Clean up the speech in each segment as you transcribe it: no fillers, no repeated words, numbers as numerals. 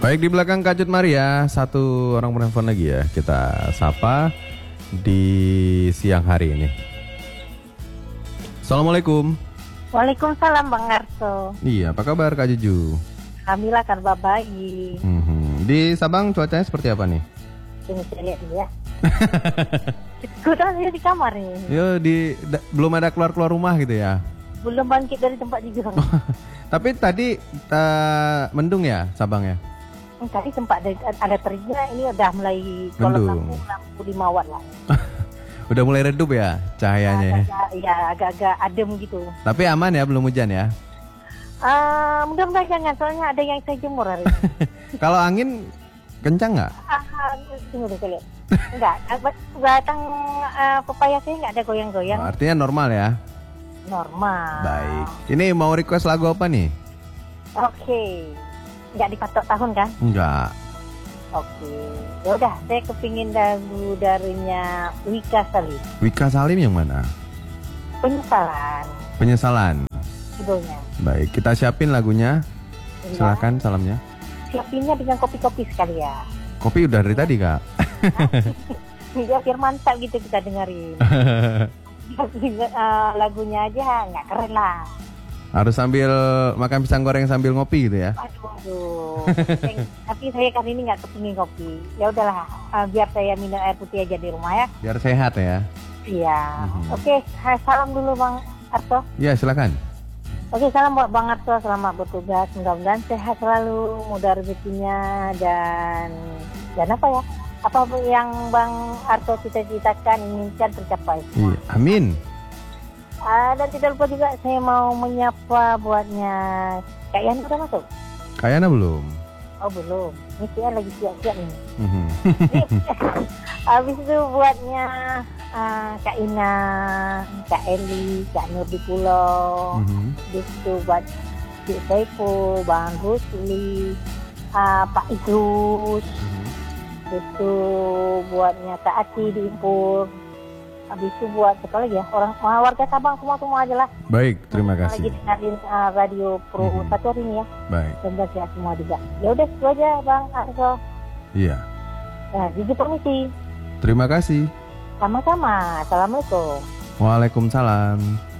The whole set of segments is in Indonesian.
Baik, di belakang Kak Cut Maria, satu orang penelpon lagi ya. Kita sapa di siang hari ini. Assalamualaikum. Waalaikumsalam Bang Arso. Iya, apa kabar Kak Juju? Alhamdulillah kabar baik. Di Sabang cuacanya seperti apa nih? Ini saya lihat dulu ya. Kita di kamar nih. Yo, belum ada keluar rumah gitu ya? Belum bangkit dari tempat juga. Tapi tadi mendung ya Sabang ya? Tadi sempat ada teriknya, ini udah mulai mendung. Lampu 5 watt lah. Udah mulai redup ya cahayanya? Iya, agak-agak adem gitu. Tapi aman ya, belum hujan ya? Mudah-mudahan jangan, soalnya ada yang saya jemur hari ini. Kalau angin kencang nggak? Tunggu deh, lihat. Enggak, batang pepaya saya nggak ada goyang-goyang. Artinya normal ya? Normal. Baik. Ini mau request lagu apa nih? Oke. Nggak dipatok tahun kan? Enggak. Oke. Ya udah, saya kepingin lagu darinya Wika Salim. Wika Salim yang mana? Penyesalan. Penyesalan. Judulnya. Baik, kita siapin lagunya. Ya. Silakan salamnya. Siapinnya dengan kopi-kopi sekali ya. Kopi udah dari tadi, Kak. Ya, biar mantap gitu kita dengerin. Lagunya aja nggak keren lah. Harus sambil makan pisang goreng sambil ngopi gitu ya? Aduh. Tapi saya kali ini nggak kepingin kopi. Ya udahlah, biar saya minum air putih aja di rumah ya. Biar sehat ya. Iya. Oke, salam dulu Bang Arso. Ya, silakan. Oke, salam buat Bang Arso, selamat bertugas. Mudah-mudahan sehat selalu, mudah rezekinya dan apa ya? Apa yang Bang Arso cita-citakan, inginkan tercapai. Iya, amin. Dan tidak lupa juga saya mau menyapa buatnya Kak Yana udah masuk? Kak Yana belum? Oh belum, ini saya lagi siap-siap nih. Habis itu buatnya Kak Ina, Kak Eli, Kak Nur di Pulau. Habis itu buat Cik Saiful, Bang Rusli, Pak Idrus. Habis itu buatnya Kak Ati di Impur. Habis itu buat apa lagi ya, warga Sabang semua aja lah. Baik, terima kasih. Lagi dengerin radio Pro 1 hari ini ya. Baik. Semoga sehat semua juga. Ya udah itu aja Bang Arso. Iya. Nah, Gigi permisi. Terima kasih. Sama-sama. Assalamualaikum. Waalaikumsalam.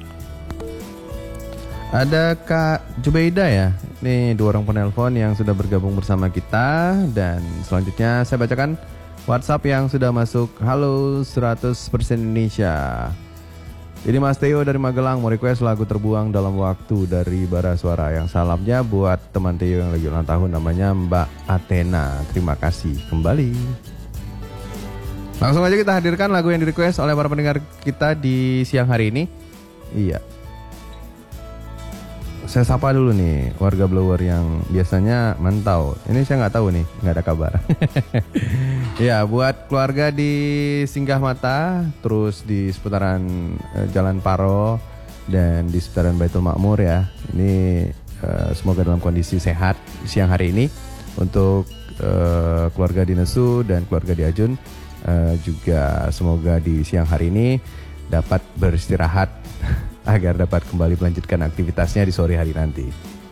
Ada Kak Jubaida ya. Ini 2 orang penelpon yang sudah bergabung bersama kita. Dan selanjutnya saya bacakan WhatsApp yang sudah masuk. Halo 100% Indonesia. Ini Mas Theo dari Magelang mau request lagu Terbuang Dalam Waktu dari Bara Suara. Yang salamnya buat teman Theo yang lagi ulang tahun, namanya Mbak Athena. Terima kasih kembali. Langsung aja kita hadirkan lagu yang di request oleh para pendengar kita di siang hari ini. Iya. Saya sapa dulu nih warga blower yang biasanya mantau. Ini saya nggak tahu nih, nggak ada kabar. Ya, buat keluarga di Singgah Mata, terus di seputaran Jalan Paro dan di seputaran Baitul Makmur ya. Ini semoga dalam kondisi sehat siang hari ini. Untuk keluarga di Nesu dan keluarga di Ajun juga semoga di siang hari ini dapat beristirahat agar dapat kembali melanjutkan aktivitasnya di sore hari nanti.